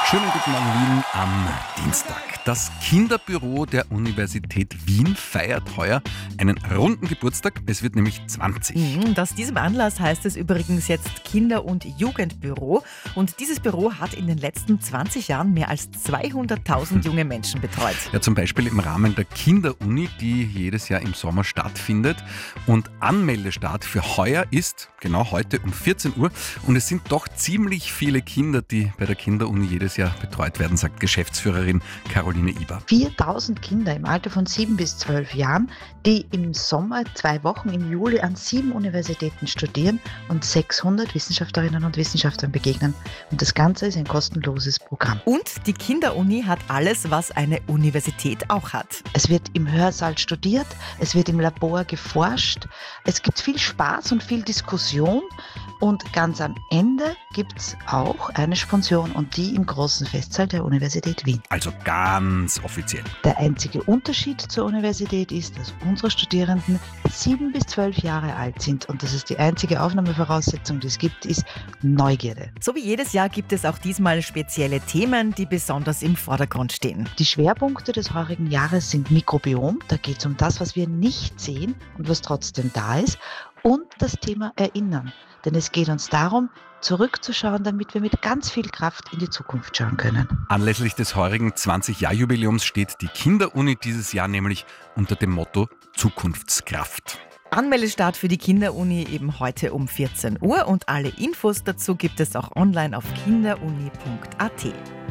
Schönen guten Morgen Wien am Dienstag. Das Kinderbüro der Universität Wien feiert heuer einen runden Geburtstag. Es wird nämlich 20. Aus diesem Anlass heißt es übrigens jetzt Kinder- und Jugendbüro. Und dieses Büro hat in den letzten 20 Jahren mehr als 200.000 junge Menschen betreut. Ja, zum Beispiel im Rahmen der Kinderuni, die jedes Jahr im Sommer stattfindet. Und Anmeldestart für heuer ist genau heute um 14 Uhr. Und es sind doch ziemlich viele Kinder, die bei der Kinderuni jedes Jahr betreut werden, sagt Geschäftsführerin Caroline Iber. 4.000 Kinder im Alter von 7 bis 12 Jahren, die im Sommer 2 Wochen im Juli an 7 Universitäten studieren und 600 Wissenschaftlerinnen und Wissenschaftlern begegnen. Und das Ganze ist ein kostenloses Programm. Und die Kinderuni hat alles, was eine Universität auch hat. Es wird im Hörsaal studiert, es wird im Labor geforscht, es gibt viel Spaß und viel Diskussion und ganz am Ende gibt es auch eine Sponsion und die im großen Festsaal der Universität Wien. Also ganz offiziell. Der einzige Unterschied zur Universität ist, dass unsere Studierenden 7 bis 12 Jahre alt sind und das ist die einzige Aufnahmevoraussetzung, die es gibt, ist Neugierde. So wie jedes Jahr gibt es auch diesmal spezielle Themen, die besonders im Vordergrund stehen. Die Schwerpunkte des heurigen Jahres sind Mikrobiom, da geht es um das, was wir nicht sehen und was trotzdem da ist, und das Thema Erinnern. Denn es geht uns darum, zurückzuschauen, damit wir mit ganz viel Kraft in die Zukunft schauen können. Anlässlich des heurigen 20-Jahr-Jubiläums steht die Kinderuni dieses Jahr nämlich unter dem Motto Zukunftskraft. Anmeldestart für die Kinderuni eben heute um 14 Uhr und alle Infos dazu gibt es auch online auf kinderuni.at.